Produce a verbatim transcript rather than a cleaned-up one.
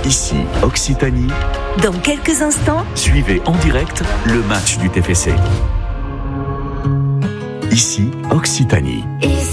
Ici, Occitanie. Dans quelques instants, suivez en direct le match du T F C. Ici, Occitanie.